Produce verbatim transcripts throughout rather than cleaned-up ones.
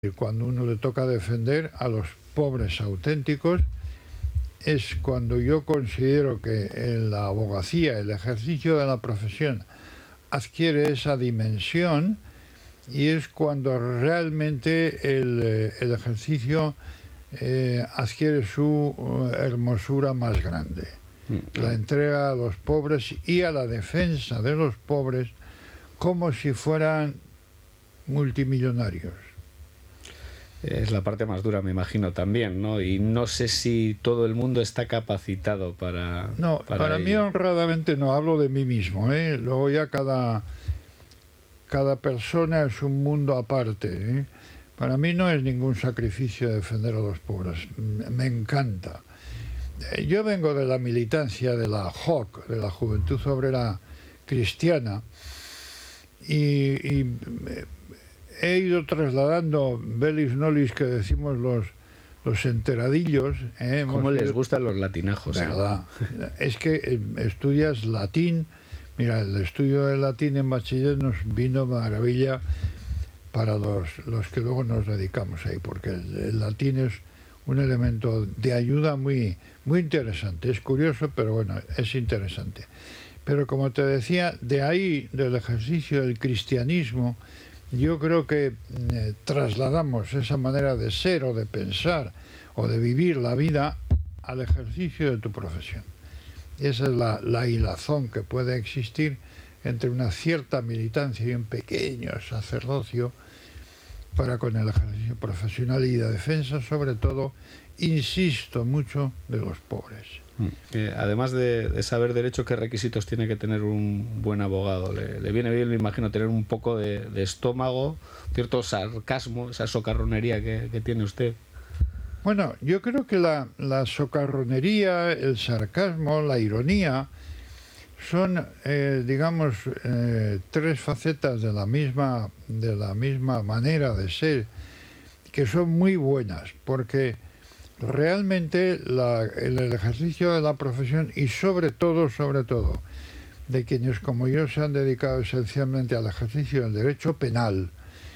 Cuando uno le toca defender a los pobres auténticos, es cuando yo considero que en la abogacía, el ejercicio de la profesión, adquiere esa dimensión, y es cuando realmente el, el ejercicio eh, adquiere su hermosura más grande. La entrega a los pobres y a la defensa de los pobres como si fueran multimillonarios. Es la parte más dura, me imagino, también, ¿no? Y no sé si todo el mundo está capacitado para... No, para, para mí honradamente no, hablo de mí mismo, ¿eh? Luego ya cada, cada persona es un mundo aparte, ¿eh? Para mí no es ningún sacrificio defender a los pobres, me encanta. Yo vengo de la militancia de la J O C, de la Juventud Obrera Cristiana, y... y he ido trasladando velis nolis, que decimos los, los enteradillos. ¿eh? ¿Cómo les ido... gustan los latinajos? ¿Verdad? ¿eh? Es que estudias latín. Mira, el estudio de latín en bachiller nos vino maravilla para los, los que luego nos dedicamos ahí, porque el, el latín es un elemento de ayuda muy, muy interesante. Es curioso, pero bueno, es interesante. Pero como te decía, de ahí, del ejercicio del cristianismo, yo creo que eh, trasladamos esa manera de ser o de pensar o de vivir la vida al ejercicio de tu profesión. Y esa es la, la hilazón que puede existir entre una cierta militancia y un pequeño sacerdocio para con el ejercicio profesional y de defensa, sobre todo, insisto mucho, de los pobres. Eh, además de, de saber derecho, ¿qué requisitos tiene que tener un buen abogado? Le, le viene bien, me imagino, tener un poco de, de estómago, cierto sarcasmo, esa socarronería que, que tiene usted. Bueno, yo creo que la, la socarronería, el sarcasmo, la ironía, son, eh, digamos, eh, tres facetas de la misma, de la misma manera de ser, que son muy buenas, porque realmente la, el, el ejercicio de la profesión, y sobre todo, sobre todo, de quienes como yo se han dedicado esencialmente al ejercicio del derecho penal,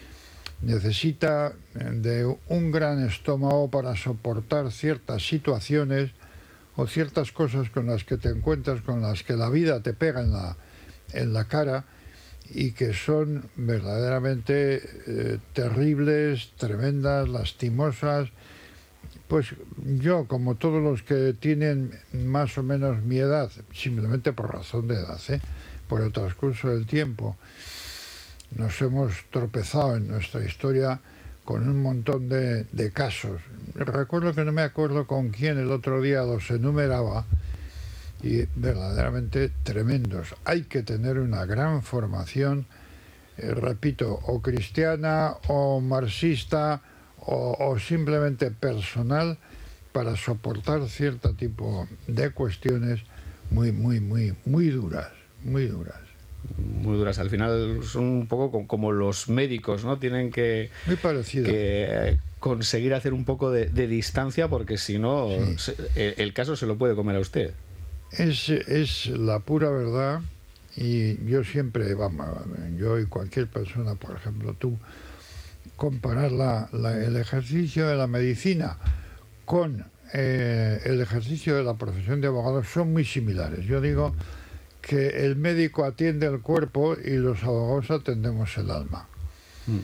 necesita de un gran estómago para soportar ciertas situaciones o ciertas cosas con las que te encuentras, con las que la vida te pega en la, en la cara, y que son verdaderamente eh, terribles, tremendas, lastimosas. Pues yo, como todos los que tienen más o menos mi edad, simplemente por razón de edad, ¿eh? por el transcurso del tiempo, nos hemos tropezado en nuestra historia con un montón de, de casos. Recuerdo que no me acuerdo con quién el otro día los enumeraba, y verdaderamente tremendos. Hay que tener una gran formación, eh, repito, o cristiana, o marxista, O, o simplemente personal, para soportar cierto tipo de cuestiones muy, muy, muy, muy duras, muy duras. Muy duras. Al final son un poco como los médicos, ¿no? Tienen que, muy parecido. que conseguir hacer un poco de, de distancia, porque si no, sí. se, el caso se lo puede comer a usted. Es, es la pura verdad, y yo siempre, vamos, yo y cualquier persona, por ejemplo, tú, comparar la, la, el ejercicio de la medicina con eh, el ejercicio de la profesión de abogado son muy similares. Yo digo que el médico atiende el cuerpo y los abogados atendemos el alma. Mm.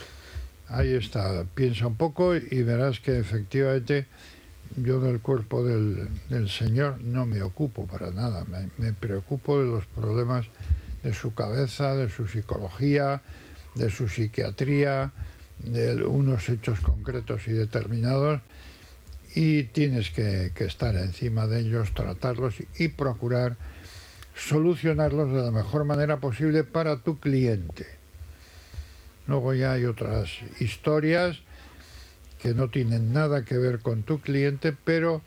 Ahí está, piensa un poco y verás que efectivamente yo del cuerpo del, del Señor no me ocupo para nada, me, me preocupo de los problemas de su cabeza, de su psicología, de su psiquiatría, de unos hechos concretos y determinados, y tienes que, que estar encima de ellos, tratarlos y procurar solucionarlos de la mejor manera posible para tu cliente. Luego ya hay otras historias que no tienen nada que ver con tu cliente, pero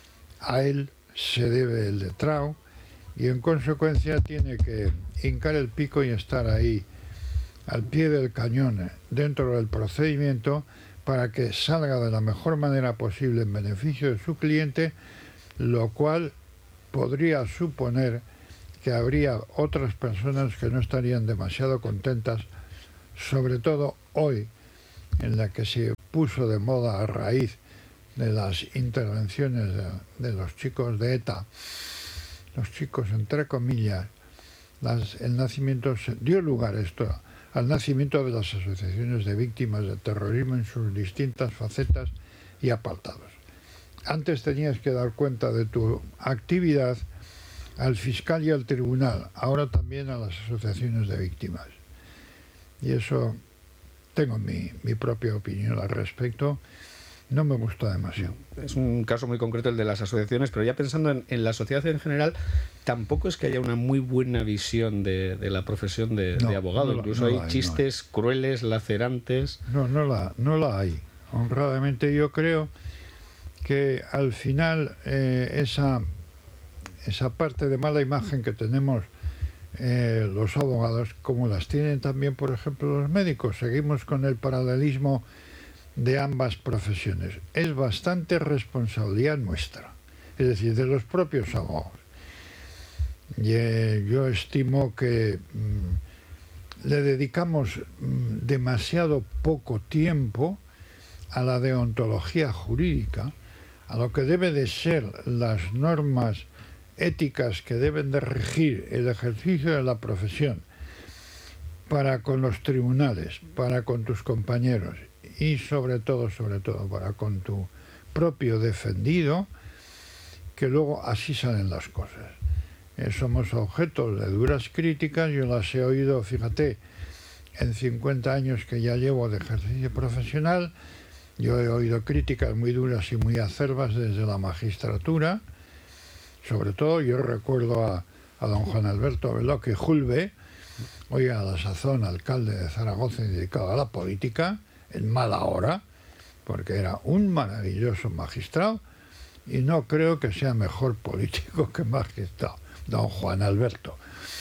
a él se debe el letrado, y en consecuencia tiene que hincar el pico y estar ahí al pie del cañón dentro del procedimiento para que salga de la mejor manera posible en beneficio de su cliente, lo cual podría suponer que habría otras personas que no estarían demasiado contentas, sobre todo hoy, en la que se puso de moda a raíz de las intervenciones de, de los chicos de ETA, los chicos entre comillas, las, el nacimiento se dio lugar esto al nacimiento de las asociaciones de víctimas de terrorismo en sus distintas facetas y apartados. Antes tenías que dar cuenta de tu actividad al fiscal y al tribunal, ahora también a las asociaciones de víctimas. Y eso, tengo mi, mi propia opinión al respecto, no me gusta demasiado. Es un caso muy concreto el de las asociaciones, pero ya pensando en, en la sociedad en general, tampoco es que haya una muy buena visión de, de la profesión de, no, de abogado. No la, Incluso no hay, hay chistes no hay. crueles, lacerantes. No, no la, no la hay. Honradamente yo creo que al final eh, esa, esa parte de mala imagen que tenemos eh, los abogados, como las tienen también, por ejemplo, los médicos, seguimos con el paralelismo de ambas profesiones. Es bastante responsabilidad nuestra, es decir, de los propios abogados. Y, eh, yo estimo que mmm, le dedicamos mmm, demasiado poco tiempo a la deontología jurídica, a lo que debe de ser las normas éticas que deben de regir el ejercicio de la profesión para con los tribunales, para con tus compañeros y sobre todo, sobre todo para con tu propio defendido, que luego así salen las cosas. Eh, somos objetos de duras críticas, yo las he oído, fíjate, en cincuenta años que ya llevo de ejercicio profesional. Yo he oído críticas muy duras y muy acerbas desde la magistratura. Sobre todo yo recuerdo a, a don Juan Alberto Veloque Julve, hoy a la sazón alcalde de Zaragoza y dedicado a la política, en mala hora, porque era un maravilloso magistrado y no creo que sea mejor político que magistrado, don Juan Alberto.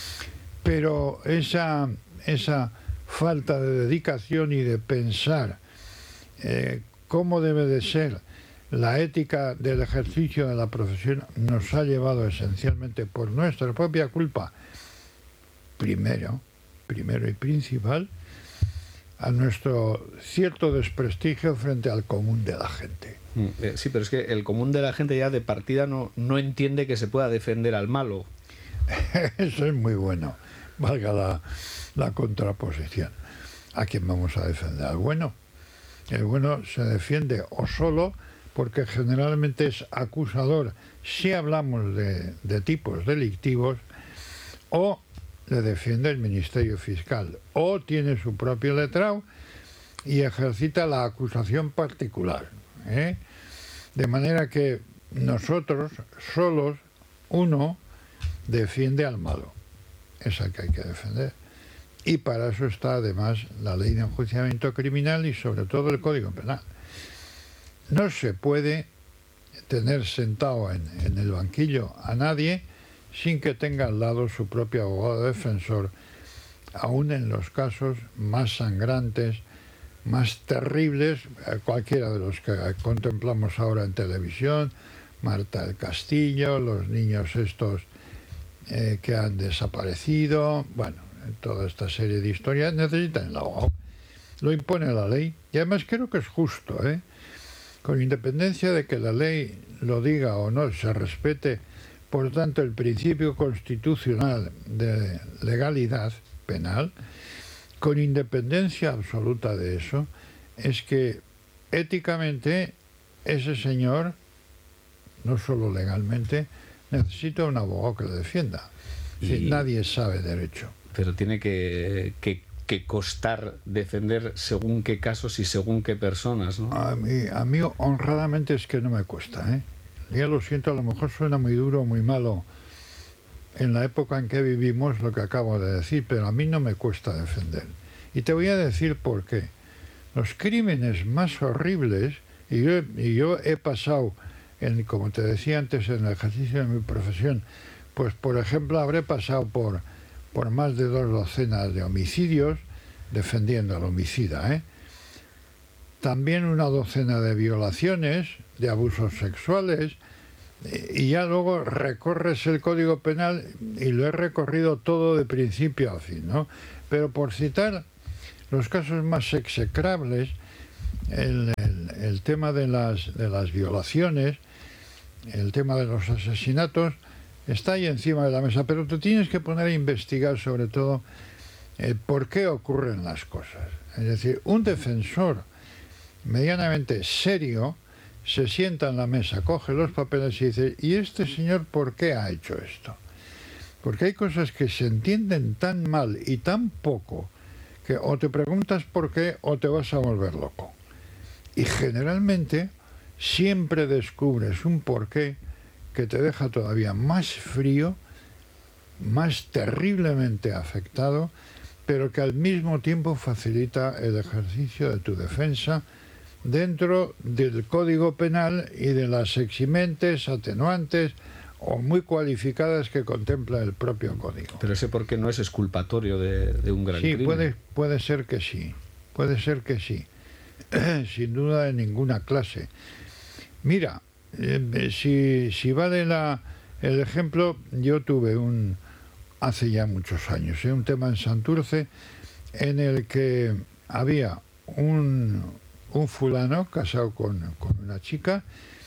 Pero esa, esa falta de dedicación y de pensar Eh, cómo debe de ser la ética del ejercicio de la profesión nos ha llevado esencialmente por nuestra propia culpa, primero, primero y principal, a nuestro cierto desprestigio frente al común de la gente. Sí, pero es que el común de la gente ya de partida no, no entiende que se pueda defender al malo. Eso es muy bueno, valga la, la contraposición. ¿A quién vamos a defender? ¿Al bueno? El bueno se defiende o solo porque generalmente es acusador si hablamos de, de tipos delictivos, o le defiende el Ministerio Fiscal, o tiene su propio letrado y ejercita la acusación particular, ¿eh? De manera que nosotros solos, uno defiende al malo, es al que hay que defender. Y para eso está además la ley de enjuiciamiento criminal y sobre todo el Código Penal. No se puede tener sentado en, en el banquillo a nadie sin que tenga al lado su propio abogado defensor, aún en los casos más sangrantes, más terribles, cualquiera de los que contemplamos ahora en televisión, Marta del Castillo, los niños estos eh, que han desaparecido, bueno, toda esta serie de historias necesitan el abogado. Lo impone la ley y además creo que es justo, ¿eh? Con independencia de que la ley lo diga o no, se respete, por tanto, el principio constitucional de legalidad penal, con independencia absoluta de eso, es que éticamente ese señor, no solo legalmente, necesita un abogado que le defienda. Es decir, nadie sabe derecho. Pero tiene que, que, que costar defender según qué casos y según qué personas, ¿no? A mí, a mí honradamente es que no me cuesta, ¿eh? Ya lo siento, a lo mejor suena muy duro, muy malo en la época en que vivimos lo que acabo de decir, pero a mí no me cuesta defender. Y te voy a decir por qué. Los crímenes más horribles, y yo, y yo he pasado, en, como te decía antes, en el ejercicio de mi profesión, pues por ejemplo habré pasado por... por más de dos docenas de homicidios, defendiendo al homicida, ¿eh? También una docena de violaciones, de abusos sexuales, y ya luego recorres el Código Penal y lo he recorrido todo de principio a fin, ¿no? Pero por citar los casos más execrables, el, el, el tema de las, de las violaciones, el tema de los asesinatos, está ahí encima de la mesa, pero te tienes que poner a investigar sobre todo eh, por qué ocurren las cosas. Es decir, un defensor medianamente serio se sienta en la mesa, coge los papeles y dice, ¿y este señor por qué ha hecho esto? Porque hay cosas que se entienden tan mal y tan poco que o te preguntas por qué o te vas a volver loco. Y generalmente siempre descubres un porqué que te deja todavía más frío, más terriblemente afectado, pero que al mismo tiempo facilita el ejercicio de tu defensa dentro del Código Penal y de las eximentes, atenuantes o muy cualificadas que contempla el propio Código. Pero ese por qué no es exculpatorio de, de un gran sí, crimen. puede, puede ser que sí, puede ser que sí, sin duda de ninguna clase. Mira, eh, si, si vale la, el ejemplo, yo tuve un, hace ya muchos años, ¿eh? un tema en Santurce en el que había un, un fulano casado con, con una chica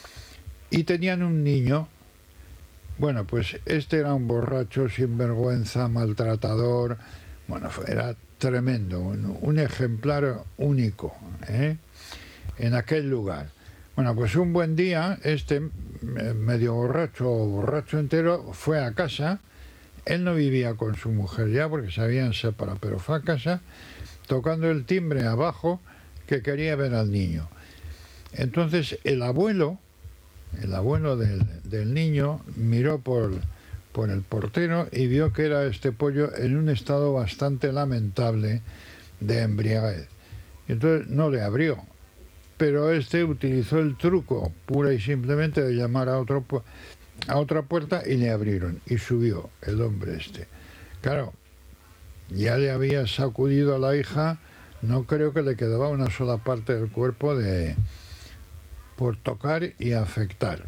y tenían un niño. Bueno, pues este era un borracho, sinvergüenza, maltratador, bueno, era tremendo, un, un ejemplar único, ¿eh? en aquel lugar. Bueno, pues un buen día, este medio borracho o borracho entero fue a casa. Él no vivía con su mujer ya porque se habían separado, pero fue a casa tocando el timbre abajo que quería ver al niño. Entonces el abuelo, el abuelo del, del niño, miró por, por el portero y vio que era este pollo en un estado bastante lamentable de embriaguez. Entonces no le abrió, pero este utilizó el truco pura y simplemente de llamar a otro a otra puerta y le abrieron y subió el hombre este. Claro, ya le había sacudido a la hija, no creo que le quedaba una sola parte del cuerpo de por tocar y afectar.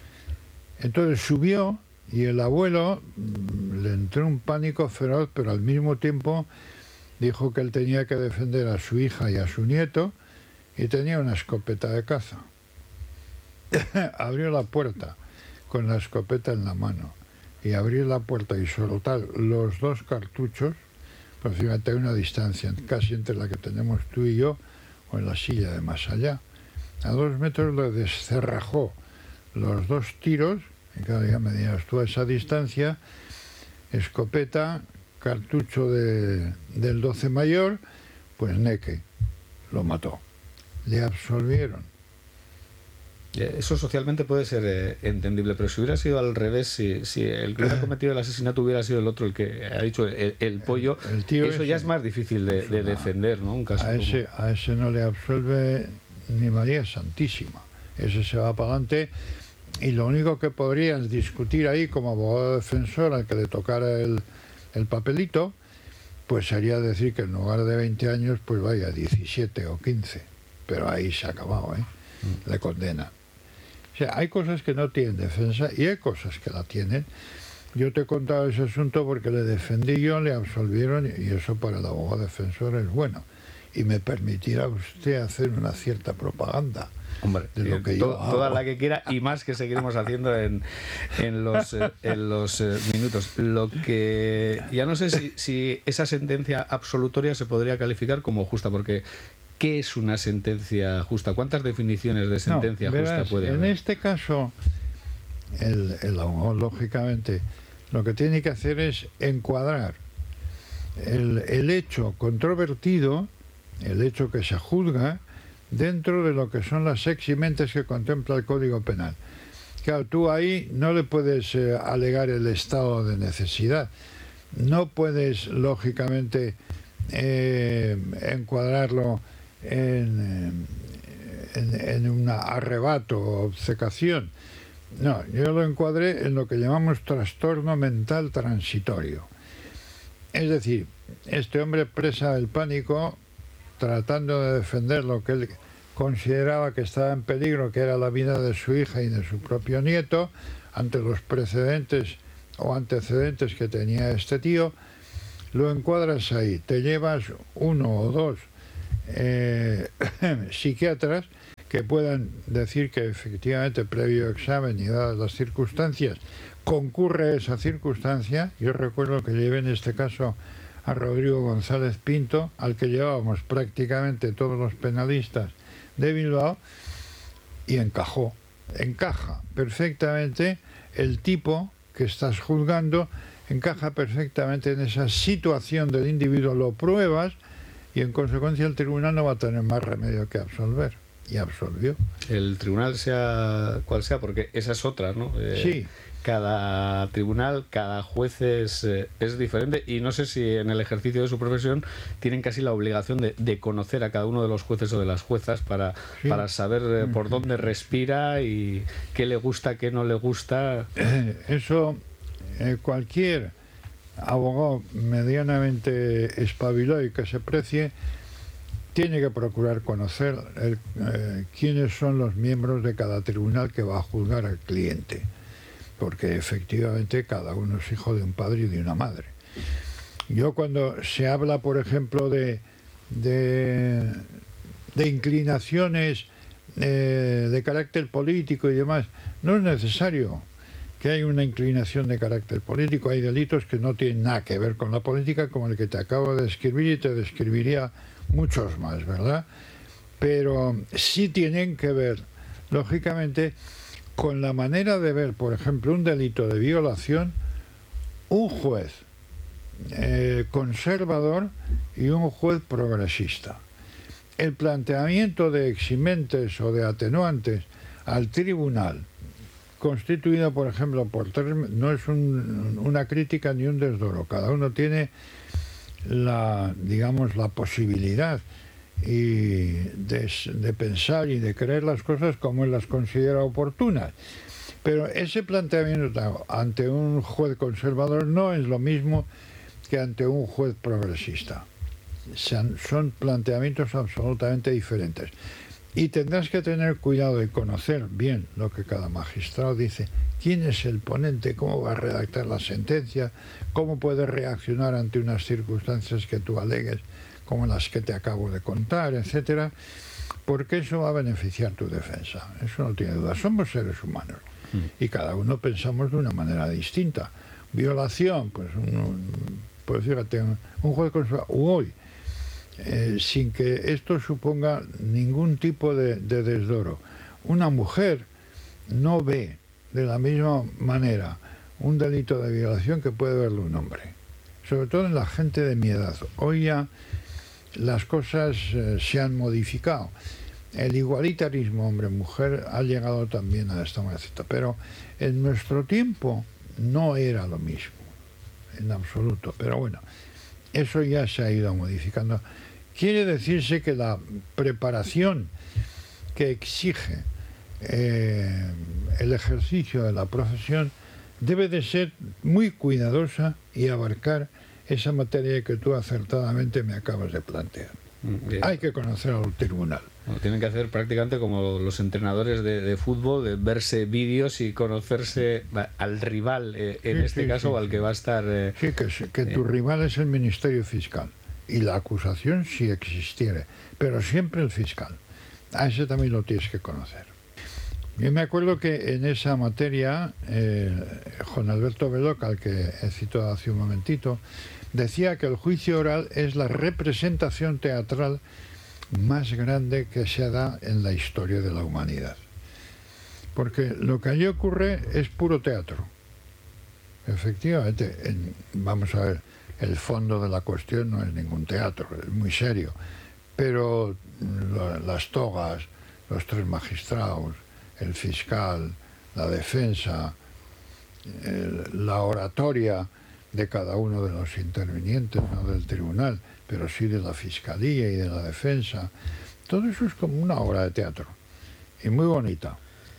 Entonces subió y el abuelo le entró un pánico feroz, pero al mismo tiempo dijo que él tenía que defender a su hija y a su nieto y tenía una escopeta de caza. Abrió la puerta con la escopeta en la mano y abrir la puerta y soltar los dos cartuchos, pues fíjate, hay una distancia casi entre la que tenemos tú y yo o en la silla de más allá. A dos metros le descerrajó los dos tiros, y cada día me dirás tú a esa distancia, escopeta, cartucho de, del doce mayor, pues neque, lo mató. Le absolvieron. Eso socialmente puede ser eh, entendible, pero si hubiera sido al revés, si, si el que hubiera cometido el asesinato hubiera sido el otro, el que ha dicho el, el pollo, el, el tío eso ese, ya es más difícil de, de defender, ¿no? Un caso a, ese, como... a ese no le absuelve ni María Santísima. Ese se va para adelante y lo único que podrías discutir ahí como abogado defensor al que le tocara el, el papelito, pues sería decir que en lugar de veinte años, pues vaya, diecisiete o quince. Pero ahí se ha acabado, ¿eh? Mm. Le condena. O sea, hay cosas que no tienen defensa y hay cosas que la tienen. Yo te he contado ese asunto porque le defendí yo, le absolvieron y eso para el abogado defensor es bueno. Y me permitirá usted hacer una cierta propaganda. Hombre, de lo que to, yo hago. Toda la que quiera y más que seguiremos haciendo en, en los, eh, en los eh, minutos. Lo que ya no sé si, si esa sentencia absolutoria se podría calificar como justa, porque ¿qué es una sentencia justa? ¿Cuántas definiciones de sentencia no, verás, justa puede haber? En este caso, el, el abogado, lógicamente, lo que tiene que hacer es encuadrar el, el hecho controvertido, el hecho que se juzga, dentro de lo que son las eximentes que contempla el Código Penal. Claro, tú ahí no le puedes eh, alegar el estado de necesidad. No puedes, lógicamente, eh, encuadrarlo en, en, en un arrebato o obcecación. No, yo lo encuadré en lo que llamamos trastorno mental transitorio. Es decir, este hombre presa del pánico, tratando de defender lo que él consideraba que estaba en peligro, que era la vida de su hija y de su propio nieto, ante los precedentes o antecedentes que tenía este tío, lo encuadras ahí, te llevas uno o dos eh, psiquiatras que puedan decir que efectivamente previo examen y dadas las circunstancias concurre esa circunstancia. Yo recuerdo que llevé en este caso a Rodrigo González Pinto, al que llevábamos prácticamente todos los penalistas de Bilbao, y encajó, encaja perfectamente el tipo que estás juzgando, encaja perfectamente en esa situación del individuo, lo pruebas y en consecuencia el tribunal no va a tener más remedio que absolver. Y absolvió. El tribunal sea cual sea, porque esa es otra, ¿no? Eh, sí. Cada tribunal, cada juez es, eh, es diferente, y no sé si en el ejercicio de su profesión tienen casi la obligación de, de conocer a cada uno de los jueces o de las juezas para, sí. para saber eh, por dónde respira y qué le gusta, qué no le gusta. Eh, eso eh, cualquier abogado medianamente espabilado y que se precie tiene que procurar conocer el, eh, quiénes son los miembros de cada tribunal que va a juzgar al cliente, porque efectivamente cada uno es hijo de un padre y de una madre. Yo cuando se habla, por ejemplo, de, de, de inclinaciones eh, de carácter político y demás, no es necesario que haya una inclinación de carácter político. Hay delitos que no tienen nada que ver con la política, como el que te acabo de describir, y te describiría muchos más, ¿verdad? Pero sí tienen que ver, lógicamente, con la manera de ver, por ejemplo, un delito de violación, un juez eh, conservador y un juez progresista. El planteamiento de eximentes o de atenuantes al tribunal, constituido, por ejemplo, por tres, no es un, una crítica ni un desdoro. Cada uno tiene la, digamos, la posibilidad y de, de pensar y de creer las cosas como él las considera oportunas. Pero ese planteamiento ante un juez conservador no es lo mismo que ante un juez progresista. Son, son planteamientos absolutamente diferentes. Y tendrás que tener cuidado de conocer bien lo que cada magistrado dice, quién es el ponente, cómo va a redactar la sentencia, cómo puede reaccionar ante unas circunstancias que tú alegues, como las que te acabo de contar, etcétera, porque eso va a beneficiar tu defensa. Eso no tiene duda. Somos seres humanos y cada uno pensamos de una manera distinta. Violación, pues, un, pues fíjate, un juez conservador, hoy, Eh, sin que esto suponga ningún tipo de, de desdoro. Una mujer no ve de la misma manera un delito de violación que puede verlo un hombre, sobre todo en la gente de mi edad. Hoy ya las cosas eh, se han modificado. El igualitarismo hombre-mujer ha llegado también a esta maceta, pero en nuestro tiempo no era lo mismo, en absoluto. Pero bueno, eso ya se ha ido modificando. Quiere decirse que la preparación que exige eh, el ejercicio de la profesión debe de ser muy cuidadosa y abarcar esa materia que tú acertadamente me acabas de plantear. Bien. Hay que conocer al tribunal. Bueno, tienen que hacer prácticamente como los entrenadores de, de fútbol, de verse vídeos y conocerse al rival, eh, en sí, este sí, caso, sí, o al sí. que va a estar... Eh, sí, que, que tu eh, rival es el Ministerio Fiscal. Y la acusación si existiere, pero siempre el fiscal. A ese también lo tienes que conocer. Yo me acuerdo que en esa materia, eh, Juan Alberto Bedoca, al que he citado hace un momentito, decía que el juicio oral es la representación teatral más grande que se da en la historia de la humanidad. Porque lo que allí ocurre es puro teatro. Efectivamente, en, vamos a ver, el fondo de la cuestión no es ningún teatro, es muy serio, pero lo, las togas, los tres magistrados, el fiscal, la defensa, el, la oratoria de cada uno de los intervinientes, no del tribunal, pero sí de la fiscalía y de la defensa, todo eso es como una obra de teatro, y muy bonita.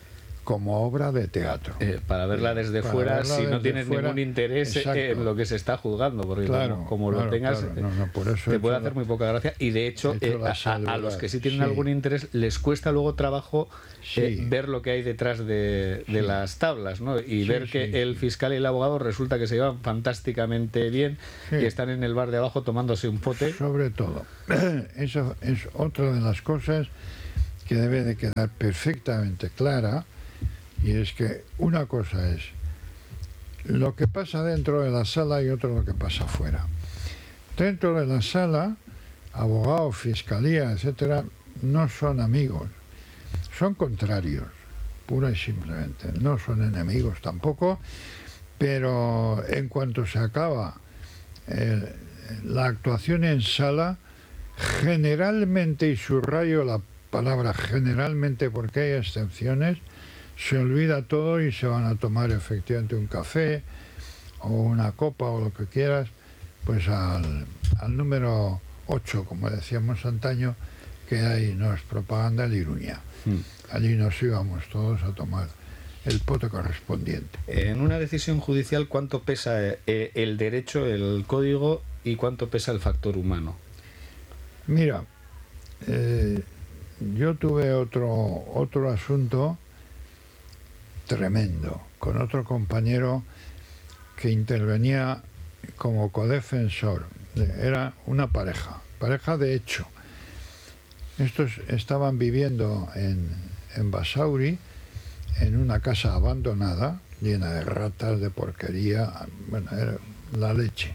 como obra de teatro. Eh, para verla desde Para fuera, verla si no desde tienes fuera, ningún interés exacto. en lo que se está juzgando, porque Claro, como, como claro, lo tengas, claro. No, no, por eso he te puede hecho hacer la- muy poca gracia. Y de hecho, he hecho eh, la a, a- a salvedad. los que sí tienen Sí. algún interés, les cuesta luego trabajo eh, Sí. ver lo que hay detrás de, de Sí. las tablas, ¿no? Y Sí, ver que sí, el sí. fiscal y el abogado resulta que se llevan fantásticamente bien Sí. y están en el bar de abajo tomándose un pote. Sobre todo. Eso es otra de las cosas que debe de quedar perfectamente clara, y es que una cosa es lo que pasa dentro de la sala y otro lo que pasa afuera. Dentro de la sala, abogado, fiscalía, etcétera, no son amigos, son contrarios, pura y simplemente. No son enemigos tampoco, pero en cuanto se acaba eh, la actuación en sala, generalmente, y subrayo la palabra generalmente porque hay excepciones, se olvida todo y se van a tomar efectivamente un café o una copa o lo que quieras, pues al, al número ocho, como decíamos antaño, que hay, no es propaganda, de Iruña. Mm. Allí nos íbamos todos a tomar el pote correspondiente. En una decisión judicial, ¿cuánto pesa eh, el derecho, el código, y cuánto pesa el factor humano? Mira, eh, yo tuve otro, otro asunto tremendo con otro compañero que intervenía como codefensor. Era una pareja, pareja de hecho. Estos estaban viviendo en, en Basauri, en una casa abandonada, llena de ratas, de porquería, bueno, era la leche.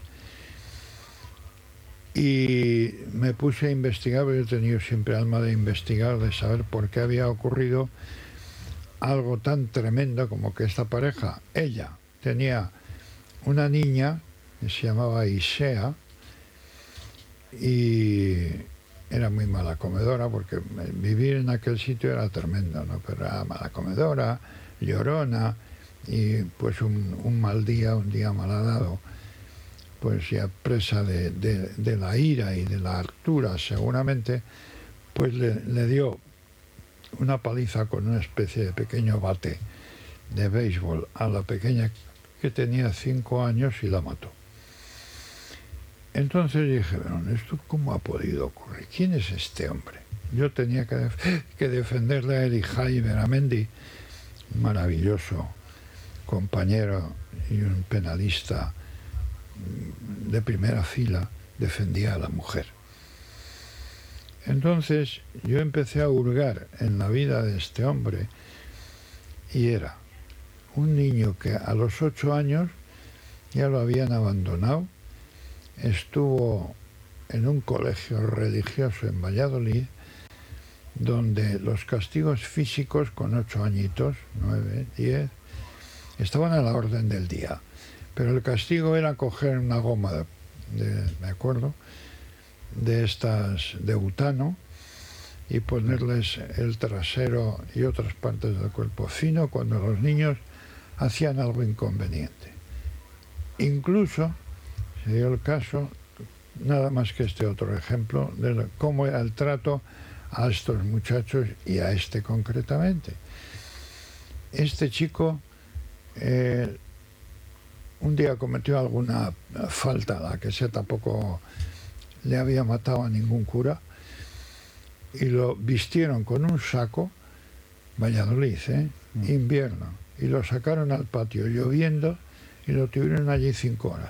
Y me puse a investigar, porque he tenido siempre alma de investigar, de saber por qué había ocurrido algo tan tremendo como que esta pareja, ella tenía una niña que se llamaba Isea y era muy mala comedora, porque vivir en aquel sitio era tremendo, ¿no? Pero era mala comedora, llorona, y pues un, un mal día, un día malhadado, pues ya presa de, de, de la ira y de la hartura seguramente, pues le, le dio una paliza con una especie de pequeño bate de béisbol a la pequeña, que tenía cinco años, y la mató. Entonces dije, bueno, ¿esto cómo ha podido ocurrir? ¿Quién es este hombre? Yo tenía que, def- que defenderle a él, y Jaime Beramendi, un maravilloso compañero y un penalista de primera fila, defendía a la mujer. Entonces yo empecé a hurgar en la vida de este hombre, y era un niño que a los ocho años ya lo habían abandonado, estuvo en un colegio religioso en Valladolid, donde los castigos físicos con ocho añitos, nueve, diez, estaban a la orden del día. Pero el castigo era coger una goma de, de, de acuerdo, de estas de butano, y ponerles el trasero y otras partes del cuerpo fino cuando los niños hacían algo inconveniente. Incluso se dio el caso, nada más que este otro ejemplo, de cómo era el trato a estos muchachos y a este concretamente. Este chico eh, un día cometió alguna falta, a la que sea tampoco le había matado a ningún cura, y lo vistieron con un saco, Valladolid, ¿eh? Mm. invierno, y lo sacaron al patio lloviendo y lo tuvieron allí cinco horas.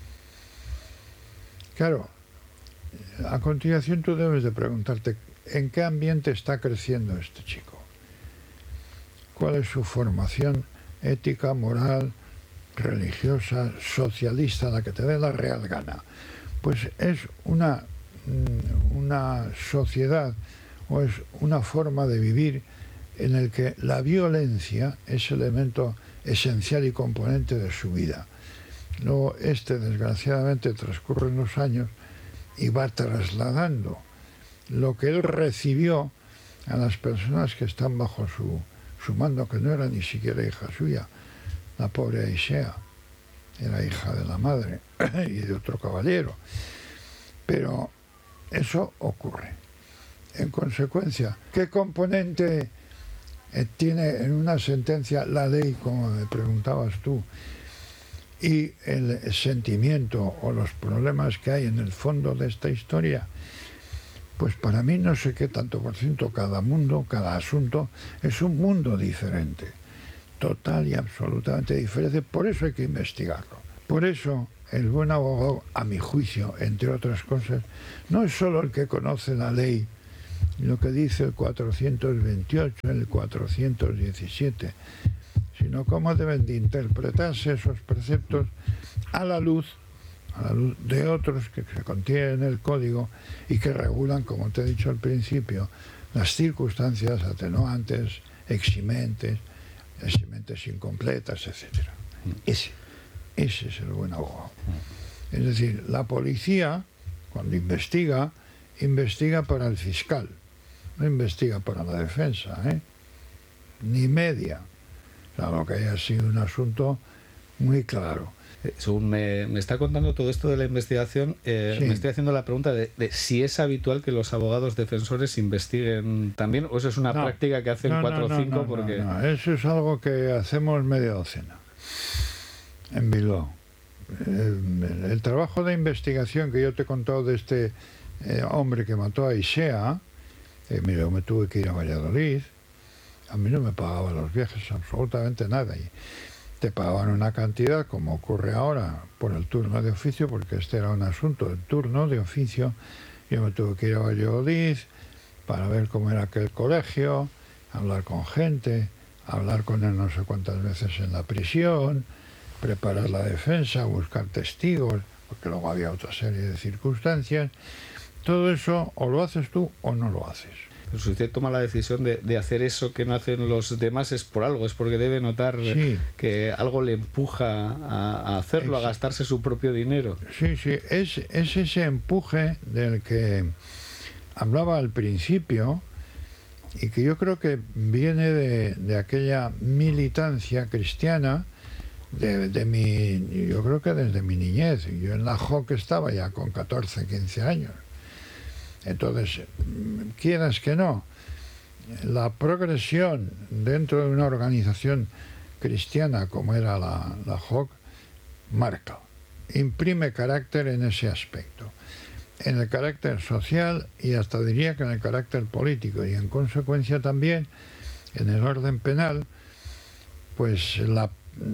Claro, a continuación tú debes de preguntarte en qué ambiente está creciendo este chico, cuál es su formación ética, moral, religiosa, socialista, la que te dé la real gana. Pues es una, una sociedad o es una forma de vivir en el que la violencia es elemento esencial y componente de su vida. Luego este, desgraciadamente, transcurren los años y va trasladando lo que él recibió a las personas que están bajo su, su mando, que no era ni siquiera hija suya. La pobre Aisea era hija de la madre y de otro caballero. Pero eso ocurre. En consecuencia, ¿qué componente eh, tiene en una sentencia la ley, como me preguntabas tú, y el sentimiento o los problemas que hay en el fondo de esta historia, pues para mí no sé qué tanto por ciento cada mundo, cada asunto, es un mundo diferente, total y absolutamente diferente. Por eso hay que investigarlo. Por eso el buen abogado, a mi juicio, entre otras cosas, no es solo el que conoce la ley, lo que dice el cuatrocientos veintiocho, el cuatrocientos diecisiete, sino cómo deben de interpretarse esos preceptos a la luz, a la luz de otros que se contienen en el código y que regulan, como te he dicho al principio, las circunstancias atenuantes, eximentes, eximentes incompletas, etcétera. Ese, ese es el buen abogado. Es decir, la policía, cuando investiga, investiga para el fiscal, no investiga para la defensa, ¿eh? Ni media. Claro que haya sido un asunto muy claro. Según me, me está contando todo esto de la investigación, eh, sí. me estoy haciendo la pregunta de, de si es habitual que los abogados defensores investiguen también, o eso es una no, práctica que hacen no, cuatro o no, cinco. No, no, porque... no, no, eso es algo que hacemos media docena en Bilbao. El, el trabajo de investigación que yo te he contado de este eh, hombre que mató a Isea, eh, mira, yo me tuve que ir a Valladolid. A mí no me pagaban los viajes absolutamente nada y te pagaban una cantidad, como ocurre ahora, por el turno de oficio, porque este era un asunto del turno de oficio. Yo me tuve que ir a Valladolid para ver cómo era aquel colegio, hablar con gente, hablar con él no sé cuántas veces en la prisión, preparar la defensa, buscar testigos, porque luego había otra serie de circunstancias. Todo eso o lo haces tú o no lo haces. Pero si usted toma la decisión de, de hacer eso que no hacen los demás es por algo, es porque debe notar sí. que algo le empuja a, a hacerlo, es, a gastarse su propio dinero. Sí, sí, es, es ese empuje del que hablaba al principio y que yo creo que viene de, de aquella militancia cristiana de, de mi, yo creo que desde mi niñez. Yo en la J O C estaba ya con catorce, quince años. Entonces, quieras que no, la progresión dentro de una organización cristiana como era la, la J O C marca, imprime carácter en ese aspecto, en el carácter social y hasta diría que en el carácter político y en consecuencia también en el orden penal, pues la,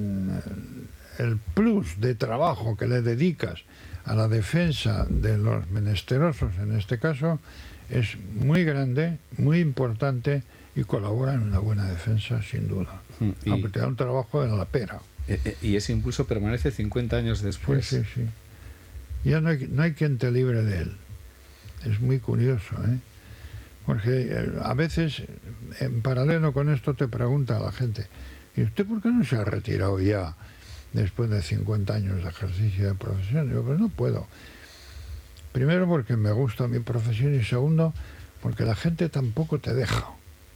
el plus de trabajo que le dedicas a la defensa de los menesterosos, en este caso, es muy grande, muy importante y colabora en una buena defensa, sin duda. Y, aunque te da un trabajo de la pera. Y ese impulso permanece cincuenta años después. Sí, sí, sí. Ya no hay, no hay quien te libre de él. Es muy curioso, ¿eh? Porque a veces, en paralelo con esto, te pregunta a la gente, ¿y usted por qué no se ha retirado ya después de cincuenta años de ejercicio de profesión? Digo, pues no puedo. Primero porque me gusta mi profesión y segundo porque la gente tampoco te deja.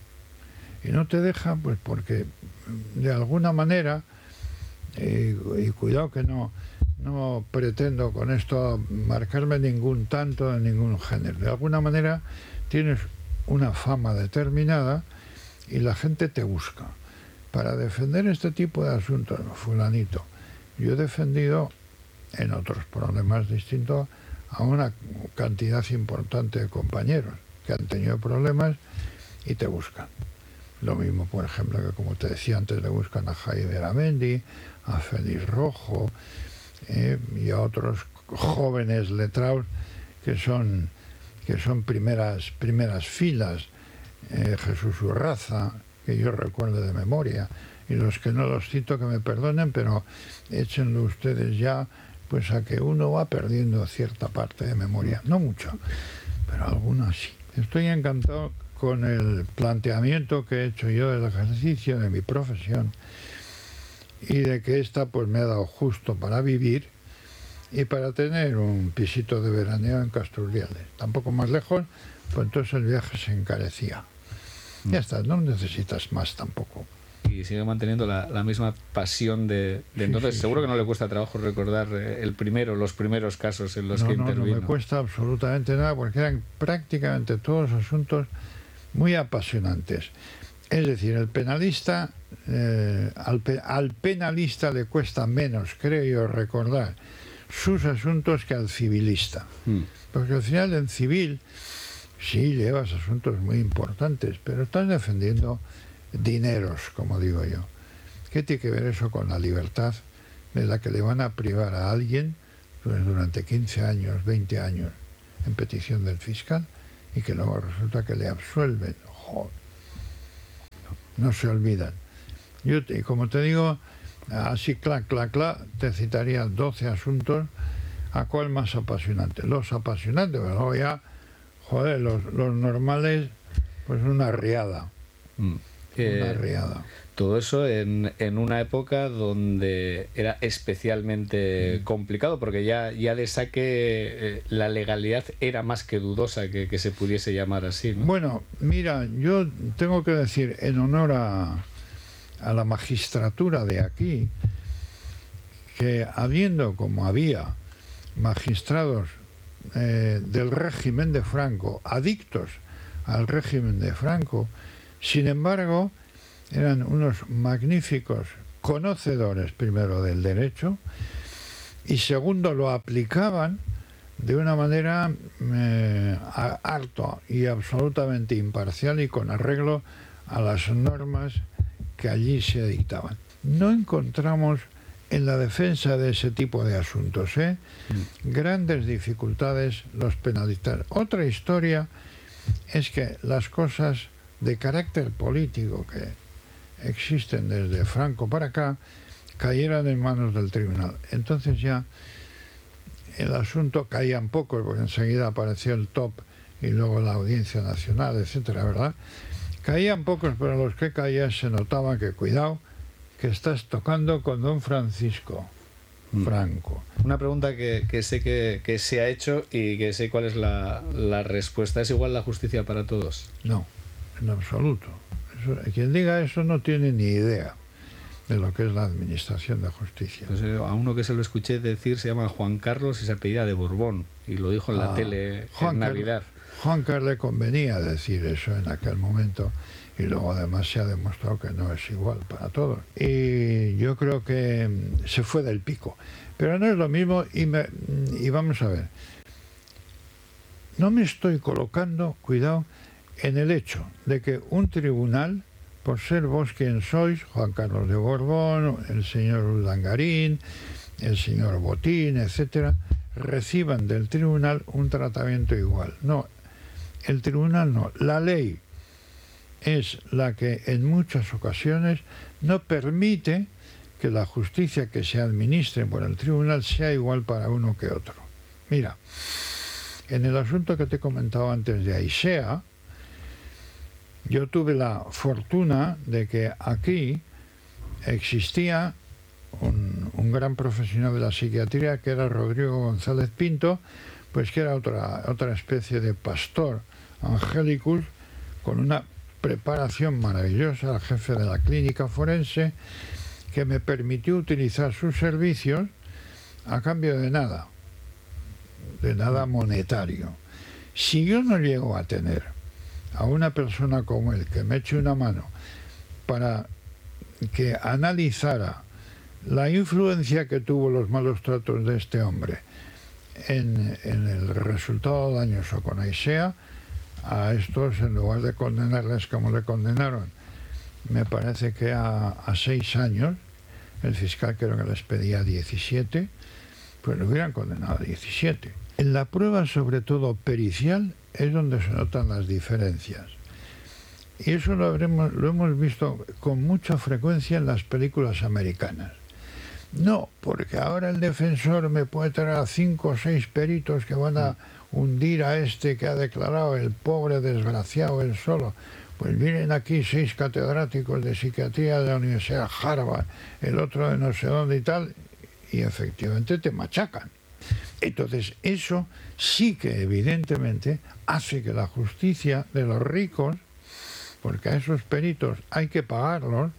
Y no te deja pues porque de alguna manera, eh, y cuidado que no, no pretendo con esto marcarme ningún tanto de ningún género. De alguna manera tienes una fama determinada y la gente te busca. Para defender este tipo de asuntos, fulanito, yo he defendido en otros problemas distintos a una cantidad importante de compañeros que han tenido problemas y te buscan. Lo mismo, por ejemplo, que como te decía antes, le buscan a Jaime Aramendi, a Félix Rojo eh, y a otros jóvenes letrados que son, que son primeras, primeras filas, eh, Jesús Urraza, que yo recuerdo de memoria, y los que no los cito que me perdonen, pero échenlo ustedes ya, pues a que uno va perdiendo cierta parte de memoria, no mucho, pero algunas sí. Estoy encantado con el planteamiento que he hecho yo del ejercicio de mi profesión y de que esta pues me ha dado justo para vivir y para tener un pisito de veraneo en Castrurriales. Tampoco más lejos, pues entonces el viaje se encarecía. Ya está, no necesitas más tampoco. Y sigue manteniendo la, la misma pasión de, de entonces. Sí, sí, seguro sí. Que no le cuesta trabajo recordar el primero, los primeros casos en los no, que no, intervino. No me cuesta absolutamente nada porque eran prácticamente todos asuntos muy apasionantes. Es decir, el penalista, eh, al, pe al penalista le cuesta menos, creo yo, recordar sus asuntos que al civilista. Mm. Porque al final en civil sí llevas asuntos muy importantes, pero estás defendiendo dineros, como digo yo. ¿Qué tiene que ver eso con la libertad de la que le van a privar a alguien pues, durante quince años, veinte años en petición del fiscal y que luego resulta que le absuelven? Joder. No se olvidan. Yo, te, como te digo, así clac, clac, clac, te citaría doce asuntos. ¿A cuál más apasionante? Los apasionantes, pero luego ya, joder, los, los normales, pues una riada. Mm. Eh, una riada. Todo eso en, en una época donde era especialmente mm. complicado, porque ya, ya de saque eh, la legalidad era más que dudosa que, que se pudiese llamar así, ¿no? Bueno, mira, yo tengo que decir, en honor a, a la magistratura de aquí, que habiendo como había magistrados eh, del régimen de Franco, adictos al régimen de Franco, sin embargo, eran unos magníficos conocedores, primero, del derecho, y segundo, lo aplicaban de una manera eh, harto y absolutamente imparcial y con arreglo a las normas que allí se dictaban. No encontramos en la defensa de ese tipo de asuntos, ¿eh? Mm. Grandes dificultades los penalistas. Otra historia es que las cosas de carácter político que existen desde Franco para acá cayeran en manos del tribunal. Entonces ya el asunto caía un poco, porque enseguida apareció el top y luego la Audiencia Nacional, etcétera, ¿verdad? Caían pocos, pero los que caían se notaba que, cuidado, que estás tocando con don Francisco Franco. Una pregunta que, que sé que, que se ha hecho y que sé cuál es la, la respuesta. ¿Es igual la justicia para todos? No, en absoluto. Eso, quien diga eso no tiene ni idea de lo que es la administración de justicia. Pues, eh, a uno que se lo escuché decir se llama Juan Carlos y se apellida de Borbón, y lo dijo en la ah, tele Juan en Navidad. Juan Carlos le convenía decir eso en aquel momento, y luego además se ha demostrado que no es igual para todos. Y yo creo que se fue del pico. Pero no es lo mismo, y, me, y vamos a ver, no me estoy colocando, cuidado, en el hecho de que un tribunal, por ser vos quien sois, Juan Carlos de Borbón, el señor Urdangarín, el señor Botín, etcétera, reciban del tribunal un tratamiento igual. No, el tribunal no, la ley es la que en muchas ocasiones no permite que la justicia que se administre por el tribunal sea igual para uno que otro. Mira, en el asunto que te he comentado antes de Aisea, yo tuve la fortuna de que aquí existía un, un gran profesional de la psiquiatría, que era Rodrigo González Pinto, pues que era otra, otra especie de pastor angelicus, con una preparación maravillosa, el jefe de la clínica forense, que me permitió utilizar sus servicios a cambio de nada, de nada monetario. Si yo no llego a tener a una persona como él que me eche una mano para que analizara la influencia que tuvo los malos tratos de este hombre en, en el resultado dañoso con Aisea, a estos, en lugar de condenarles como le condenaron, me parece que a, a seis años, el fiscal creo que les pedía diecisiete, pues lo hubieran condenado a diecisiete. En la prueba, sobre todo pericial, es donde se notan las diferencias. Y eso lo, habremos, lo hemos visto con mucha frecuencia en las películas americanas. No, porque ahora el defensor me puede traer a cinco o seis peritos que van a hundir a este que ha declarado el pobre desgraciado él solo. Pues vienen aquí seis catedráticos de psiquiatría de la Universidad de Harvard, el otro de no sé dónde y tal, y efectivamente te machacan. Entonces eso sí que evidentemente hace que la justicia de los ricos, porque a esos peritos hay que pagarlos,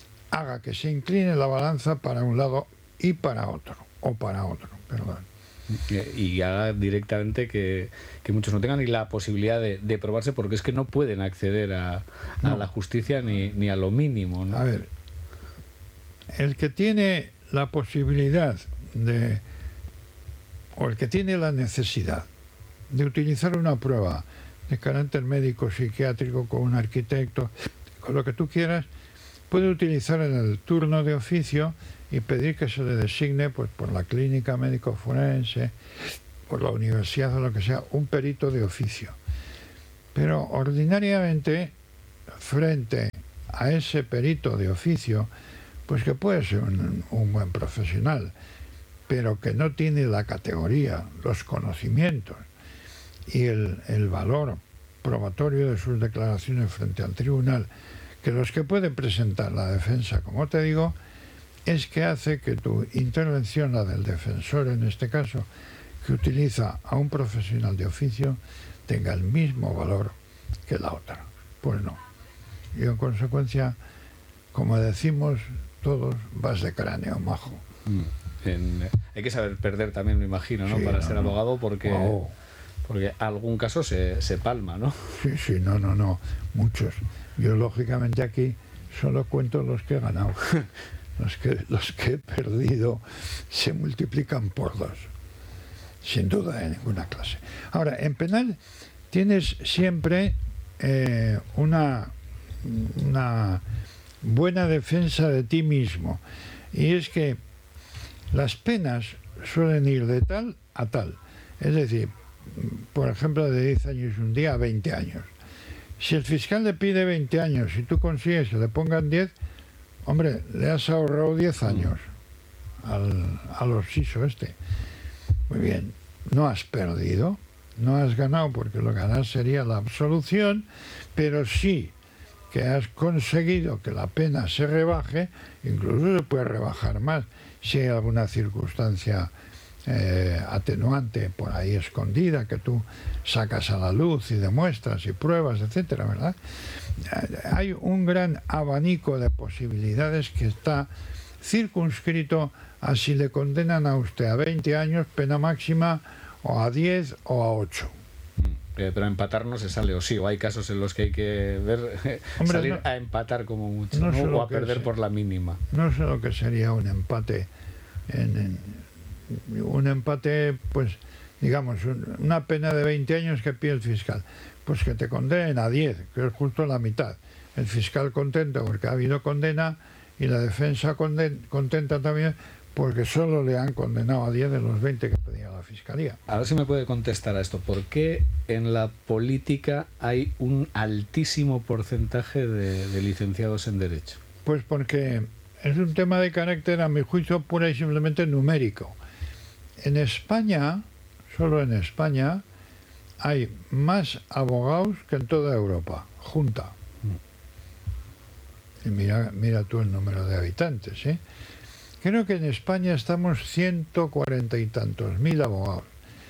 haga que se incline la balanza para un lado y para otro, o para otro, perdón. Y haga directamente que, que muchos no tengan ni la posibilidad de, de probarse, porque es que no pueden acceder a, no. a la justicia ni, ni a lo mínimo, ¿no? A ver, el que tiene la posibilidad de, o el que tiene la necesidad de utilizar una prueba de carácter médico, psiquiátrico, con un arquitecto, con lo que tú quieras, puede utilizar en el turno de oficio y pedir que se le designe, pues, por la clínica médico forense, por la universidad o lo que sea, un perito de oficio. Pero ordinariamente, frente a ese perito de oficio, pues que puede ser un, un buen profesional, pero que no tiene la categoría, los conocimientos y el, el valor probatorio de sus declaraciones frente al tribunal, que los que puede presentar la defensa, como te digo, es que hace que tu intervención, la del defensor en este caso, que utiliza a un profesional de oficio, tenga el mismo valor que la otra. Pues no. Y en consecuencia, como decimos todos, vas de cráneo, majo. Mm. En, hay que saber perder también, me imagino, ¿no? Sí, Para no, ser no. abogado, porque... Wow. Porque algún caso se, se palma, ¿no? Sí, sí, no, no, no, muchos. Yo, lógicamente, aquí solo cuento los que he ganado. Los que, los que he perdido se multiplican por dos, sin duda de ninguna clase. Ahora, en penal tienes siempre eh, una, una buena defensa de ti mismo, y es que las penas suelen ir de tal a tal. Es decir, por ejemplo, de diez años y un día a veinte años. Si el fiscal le pide veinte años y tú consigues que le pongan diez, hombre, le has ahorrado diez años al, al orsiso este. Muy bien, no has perdido, no has ganado, porque lo ganar sería la absolución, pero sí que has conseguido que la pena se rebaje, incluso se puede rebajar más si hay alguna circunstancia Eh, atenuante por ahí escondida que tú sacas a la luz y demuestras y pruebas, etcétera, ¿verdad? Eh, hay un gran abanico de posibilidades que está circunscrito a si le condenan a usted a veinte años, pena máxima, o a diez o a ocho. Eh, pero a empatar no se sale, o sí, o hay casos en los que hay que ver Hombre, salir no, a empatar como mucho, no ¿no? O a perder es, por la mínima. No sé lo que sería un empate en, en un empate, pues, digamos, una pena de veinte años que pide el fiscal, pues que te condenen a diez, que es justo la mitad. El fiscal contento porque ha habido condena y la defensa contenta también porque solo le han condenado a diez de los veinte que pedía la fiscalía. A ver si me puede contestar a esto. ¿Por qué en la política hay un altísimo porcentaje de, de licenciados en Derecho? Pues porque es un tema de carácter, a mi juicio, pura y simplemente numérico. En España, solo en España, hay más abogados que en toda Europa, junta. Y mira, mira tú el número de habitantes, ¿eh? Creo que en España estamos ciento cuarenta y tantos mil abogados.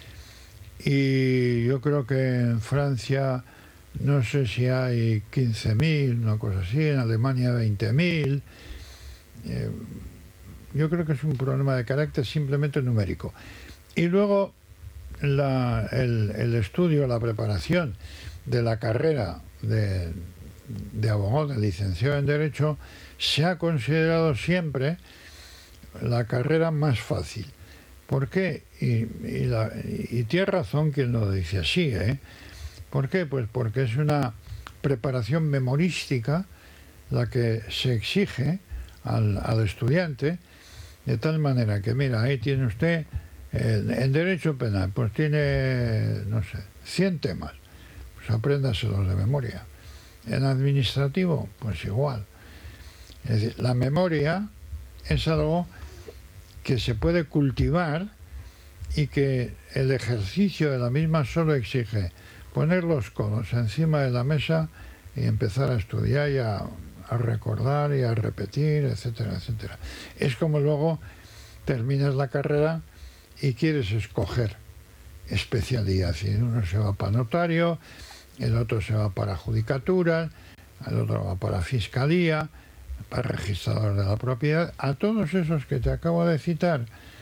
Y yo creo que en Francia, no sé si hay quince mil, una cosa así, en Alemania veinte mil. Eh, Yo creo que es un problema de carácter simplemente numérico. Y luego la, el, el estudio, la preparación de la carrera de, de abogado, de licenciado en Derecho, se ha considerado siempre la carrera más fácil. ¿Por qué? Y, y, la, y tiene razón quien lo dice así, ¿eh? ¿Por qué? Pues porque es una preparación memorística la que se exige al, al estudiante, de tal manera que, mira, ahí tiene usted, eh, en Derecho Penal, pues tiene, no sé, cien temas, pues apréndaselos de memoria. En Administrativo, pues igual. Es decir, la memoria es algo que se puede cultivar y que el ejercicio de la misma solo exige poner los codos encima de la mesa y empezar a estudiar y a... a recordar y a repetir, etcétera, etcétera. Es como luego terminas la carrera y quieres escoger especialidad. Y uno se va para notario, el otro se va para judicatura, el otro va para fiscalía, para registrador de la propiedad. A todos esos que te acabo de citar,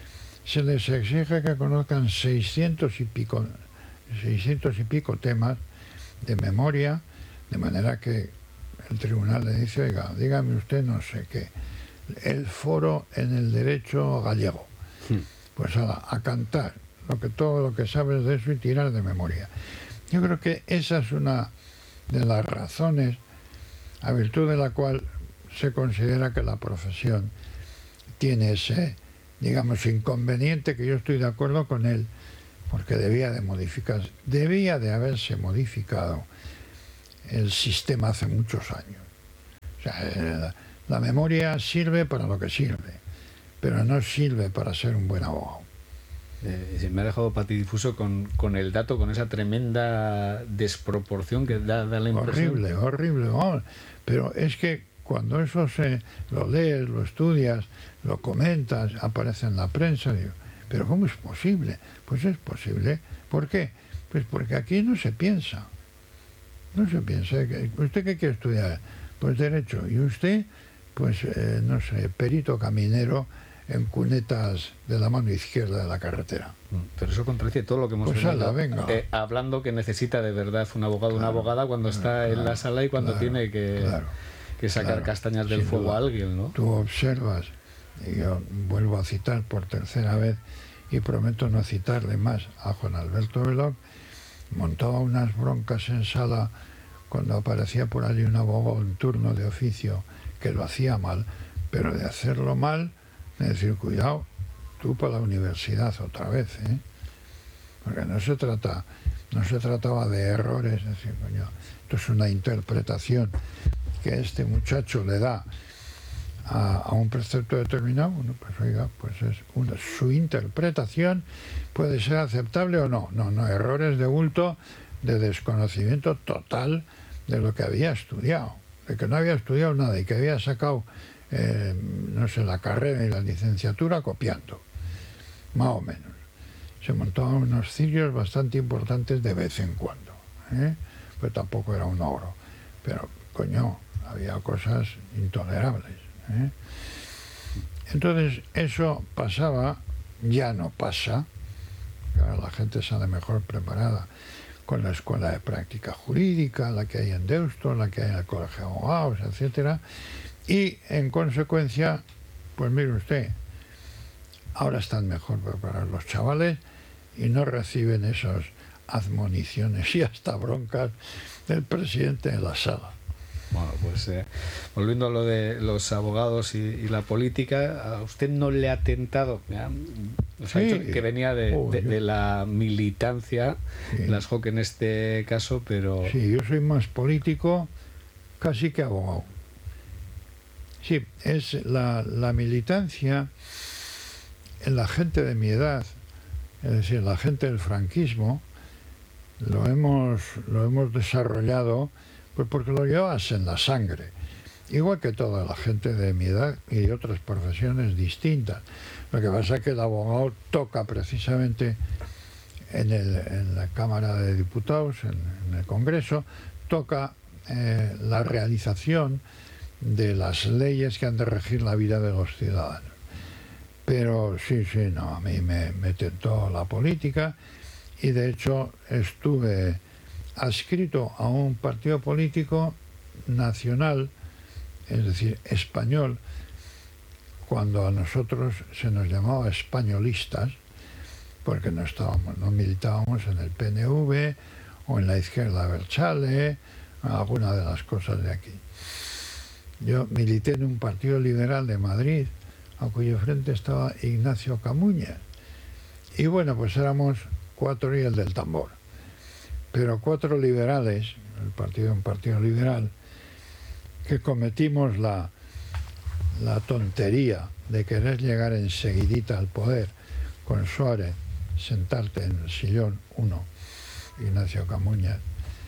se les exige que conozcan seiscientos y pico, seiscientos y pico temas de memoria, de manera que el tribunal le dice, oiga, dígame usted no sé qué, el foro en el derecho gallego. Sí. Pues a, a cantar lo que, todo lo que sabes de eso y tirar de memoria. Yo creo que esa es una de las razones a virtud de la cual se considera que la profesión tiene ese, digamos, inconveniente, que yo estoy de acuerdo con él, porque debía de modificar, debía de haberse modificado el sistema hace muchos años. O sea, la, la memoria sirve para lo que sirve, pero no sirve para ser un buen abogado. Eh, me ha dejado patidifuso con, con el dato, con esa tremenda desproporción que da, da la impresión. Horrible, horrible. Oh, pero es que cuando eso se lo lees, lo estudias, lo comentas, aparece en la prensa, digo, pero ¿cómo es posible? Pues es posible. ¿Por qué? Pues porque aquí no se piensa. No se piensa. ¿Usted qué quiere estudiar? Pues Derecho. Y usted, pues, eh, no sé, perito caminero en cunetas de la mano izquierda de la carretera. Pero eso contradice todo lo que hemos pues venido ala, venga. Eh, hablando, que necesita de verdad un abogado o claro, una abogada cuando está claro, en la sala y cuando claro, tiene que, claro, que sacar claro, castañas del fuego duda. A alguien, ¿no? Tú observas, y yo vuelvo a citar por tercera vez, y prometo no citarle más, a Juan Alberto Belloc, montaba unas broncas en sala cuando aparecía por allí un abogado en turno de oficio que lo hacía mal, pero de hacerlo mal, es decir, cuidado, tú para la universidad otra vez, ¿eh? Porque no se trata, no se trataba de errores, es decir, coño, esto es una interpretación que este muchacho le da a, a un precepto determinado. Bueno, pues oiga, pues es una, su interpretación puede ser aceptable o no. No, no, errores de bulto, de desconocimiento total de lo que había estudiado, de que no había estudiado nada y que había sacado Eh, no sé, la carrera y la licenciatura copiando, más o menos. Se montaban unos cillos bastante importantes de vez en cuando, ¿eh? Pues tampoco era un ogro, pero coño, había cosas intolerables, ¿eh? Entonces eso pasaba, ya no pasa, ahora la gente sale mejor preparada con la escuela de práctica jurídica, la que hay en Deusto, la que hay en el Colegio de Abogados, etcétera. Y, en consecuencia, pues mire usted, ahora están mejor preparados los chavales y no reciben esas admoniciones y hasta broncas del presidente de la sala. Bueno, pues eh, volviendo a lo de los abogados y, y la política, ¿a usted no le ha tentado? ¿Ya? Nos ha dicho que venía de, oh, de, de la militancia, sí. Las J O C en este caso, pero... Sí, yo soy más político casi que abogado. Sí, es la, la militancia en la gente de mi edad, es decir, la gente del franquismo, lo hemos, lo hemos desarrollado pues porque lo llevas en la sangre, igual que toda la gente de mi edad y otras profesiones distintas. Lo que pasa es que el abogado toca precisamente en, el, en la Cámara de Diputados, en, en el Congreso, toca eh, la realización de las leyes que han de regir la vida de los ciudadanos. Pero sí, sí, no, a mí me, me tentó la política y de hecho estuve adscrito a un partido político nacional, es decir, español, cuando a nosotros se nos llamaba españolistas, porque no estábamos, no militábamos en el P N V o en la izquierda Berchale, alguna de las cosas de aquí. Yo milité en un partido liberal de Madrid, a cuyo frente estaba Ignacio Camuñas. Y bueno, pues éramos cuatro y el del tambor. Pero cuatro liberales, el partido un partido liberal, que cometimos la, la tontería de querer llegar enseguidita al poder con Suárez, sentarte en el sillón uno, Ignacio Camuñas,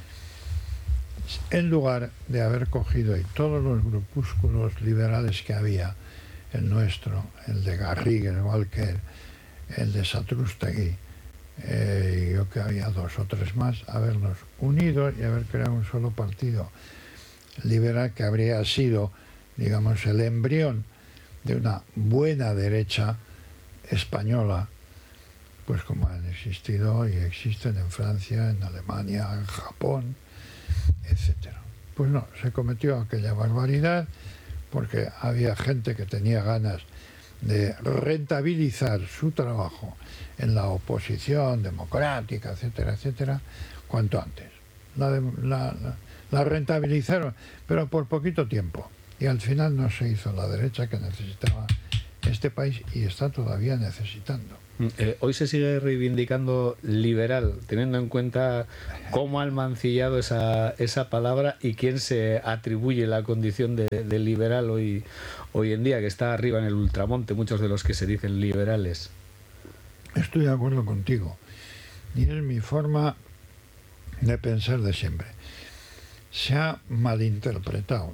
en lugar de haber cogido y todos los grupúsculos liberales que había, el nuestro, el de Garrigue, el Walker, el de Satrústegui, eh, y yo que había dos o tres más, haberlos unido y haber creado un solo partido liberal que habría sido, digamos, el embrión de una buena derecha española, pues como han existido y existen en Francia, en Alemania, en Japón, etcétera. Pues no, se cometió aquella barbaridad porque había gente que tenía ganas de rentabilizar su trabajo en la oposición democrática, etcétera, etcétera, cuanto antes. La, de, la, la, la rentabilizaron, pero por poquito tiempo. Y al final no se hizo la derecha que necesitaba este país y está todavía necesitando. Eh, hoy se sigue reivindicando liberal, teniendo en cuenta cómo han mancillado esa, esa palabra y quién se atribuye la condición de, de liberal hoy, hoy en día, que está arriba en el ultramonte, muchos de los que se dicen liberales. Estoy de acuerdo contigo. Y es mi forma de pensar de siempre. Se ha malinterpretado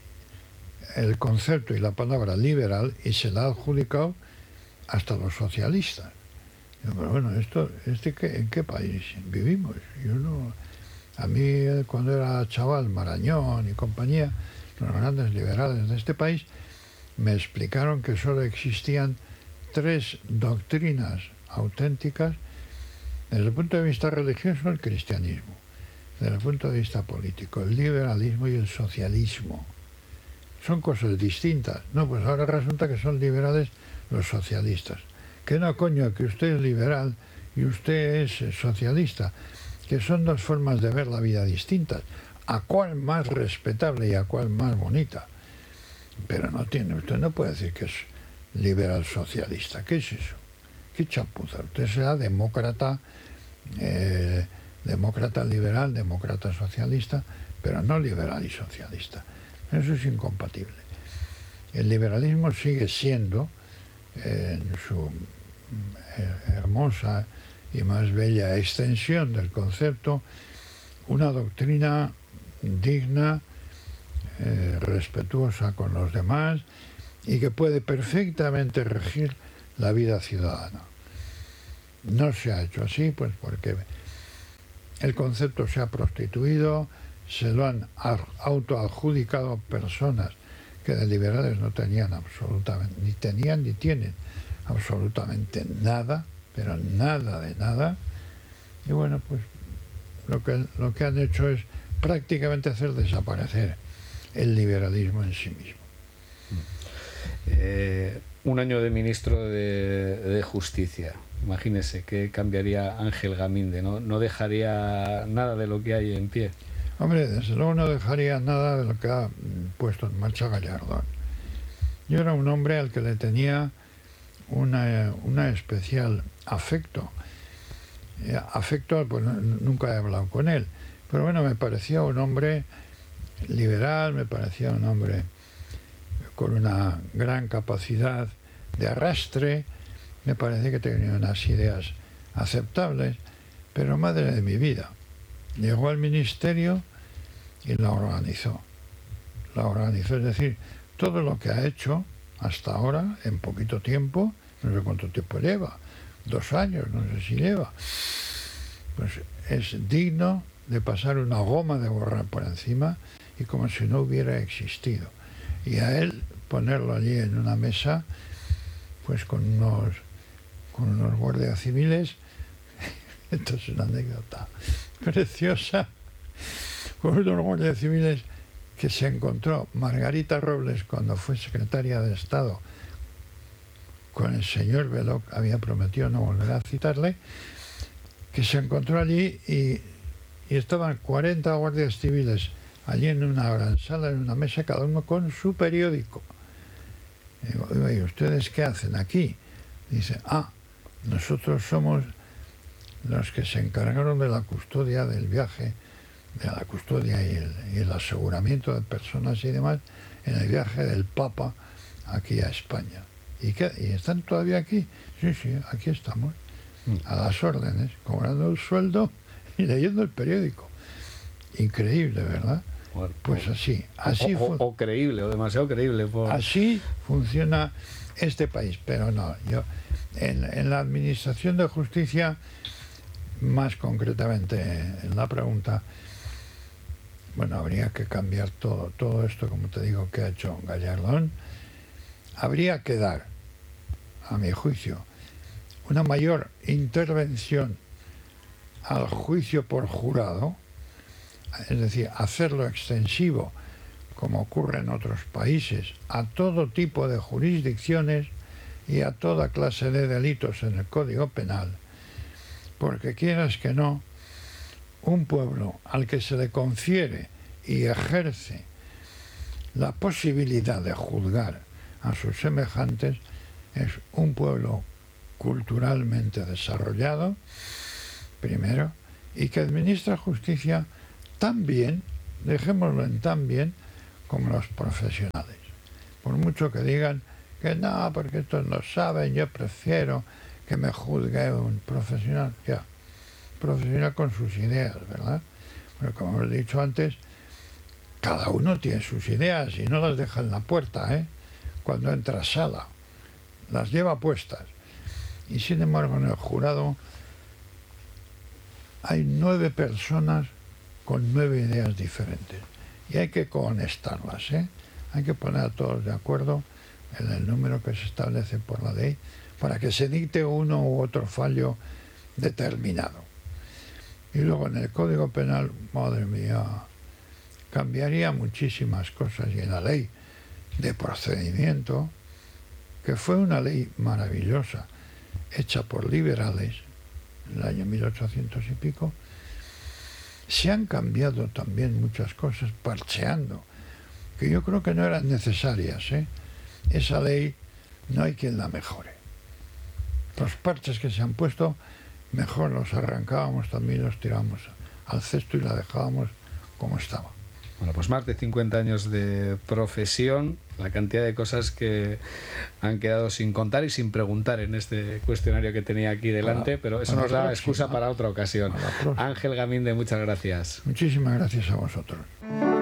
el concepto y la palabra liberal y se la ha adjudicado hasta los socialistas. Pero bueno, esto, este que, ¿en qué país vivimos? Yo no, a mí cuando era chaval, Marañón y compañía, los grandes liberales de este país, me explicaron que solo existían tres doctrinas auténticas desde el punto de vista religioso, el cristianismo, desde el punto de vista político, el liberalismo y el socialismo. Son cosas distintas. No, pues ahora resulta que son liberales los socialistas. Que no, coño, que usted es liberal y usted es socialista, que son dos formas de ver la vida distintas, a cuál más respetable y a cuál más bonita. Pero no tiene, usted no puede decir que es liberal socialista. ¿Qué es eso? ¿Qué chapuza? Usted será demócrata, eh, demócrata liberal, demócrata socialista, pero no liberal y socialista. Eso es incompatible. El liberalismo sigue siendo, eh, en su eh, hermosa y más bella extensión del concepto, una doctrina digna, eh, respetuosa con los demás y que puede perfectamente regir la vida ciudadana. No se ha hecho así, pues porque el concepto se ha prostituido, se lo han autoadjudicado personas que de liberales no tenían absolutamente, ni tenían ni tienen absolutamente nada, pero nada de nada. Y bueno, pues lo que, lo que han hecho es prácticamente hacer desaparecer el liberalismo en sí mismo. Eh, un año de ministro de, de Justicia. Imagínese que cambiaría Ángel Gaminde, ¿no? No dejaría nada de lo que hay en pie. Hombre, desde luego no dejaría nada de lo que ha puesto en marcha Gallardón. Yo era un hombre al que le tenía una, una especial afecto. Eh, afecto, pues nunca he hablado con él, pero bueno, me parecía un hombre liberal, me parecía un hombre con una gran capacidad de arrastre, me parece que tenía unas ideas aceptables, pero madre de mi vida, llegó al ministerio y la organizó. La organizó, es decir, todo lo que ha hecho hasta ahora, en poquito tiempo, no sé cuánto tiempo lleva, dos años, no sé si lleva, pues es digno de pasar una goma de borrar por encima y como si no hubiera existido. Y a él ponerlo allí en una mesa, pues con unos, con unos guardias civiles, esto es una anécdota preciosa, con unos guardias civiles que se encontró Margarita Robles cuando fue secretaria de Estado con el señor Belloc, había prometido no volver a citarle, que se encontró allí y, y estaban cuarenta guardias civiles allí en una gran sala, en una mesa, cada uno con su periódico. Y digo, ¿y ustedes qué hacen aquí? Dice, ah, nosotros somos los que se encargaron de la custodia del viaje, de la custodia y el, y el aseguramiento de personas y demás en el viaje del Papa aquí a España. ¿Y qué? ¿Y están todavía aquí? Sí, sí, aquí estamos, a las órdenes, cobrando el sueldo y leyendo el periódico. Increíble, ¿verdad? Bueno, pues así, así o, o, o creíble, o demasiado creíble. Por... Así funciona este país, pero no, yo en, en la administración de justicia, más concretamente en la pregunta, bueno, habría que cambiar todo, todo esto, como te digo, que ha hecho Gallardón. Habría que dar, a mi juicio, una mayor intervención al juicio por jurado, es decir, hacerlo extensivo, como ocurre en otros países, a todo tipo de jurisdicciones y a toda clase de delitos en el Código Penal, porque quieras que no, un pueblo al que se le confiere y ejerce la posibilidad de juzgar a sus semejantes es un pueblo culturalmente desarrollado, primero, y que administra justicia tan bien, dejémoslo en tan bien, como los profesionales. Por mucho que digan que no, porque estos no saben, yo prefiero que me juzgue un profesional, ya, profesional con sus ideas, ¿verdad? Pero como os he dicho antes, cada uno tiene sus ideas y no las deja en la puerta, ¿eh? Cuando entra a sala, las lleva puestas. Y sin embargo, en el jurado hay nueve personas con nueve ideas diferentes. Y hay que conectarlas, ¿eh? Hay que poner a todos de acuerdo en el número que se establece por la ley para que se dicte uno u otro fallo determinado. Y luego en el Código Penal, madre mía, cambiaría muchísimas cosas. Y en la ley de procedimiento, que fue una ley maravillosa, hecha por liberales, en el año mil ochocientos y pico, se han cambiado también muchas cosas, parcheando, que yo creo que no eran necesarias, ¿eh? Esa ley no hay quien la mejore. Los parches que se han puesto, mejor los arrancábamos también, los tirábamos al cesto y la dejábamos como estaba. Bueno, pues más de cincuenta años de profesión, la cantidad de cosas que han quedado sin contar y sin preguntar en este cuestionario que tenía aquí delante, para, pero eso nos da excusa para otra ocasión. Ángel Gaminde, muchas gracias. Muchísimas gracias a vosotros.